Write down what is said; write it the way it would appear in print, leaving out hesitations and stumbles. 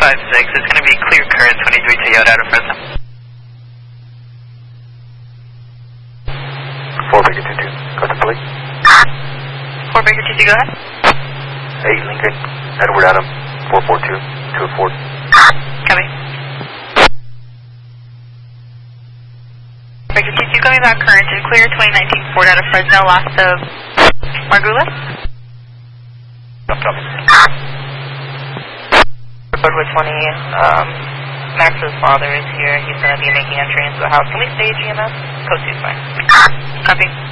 It's going to be clear current 23 Toyota out of Fresno. 4 Baker 22, go to police. 4 Baker 22, go ahead. 8 Lincoln, Edward Adam, 442, 2 Ford. Copy. Baker 22 coming back current and clear 2019 Ford out of Fresno, lost of Margulis. Woodwood 20, Max's father is here. He's going to be making entry into the house. Can we stage EMS? Code 2 is fine. Copy.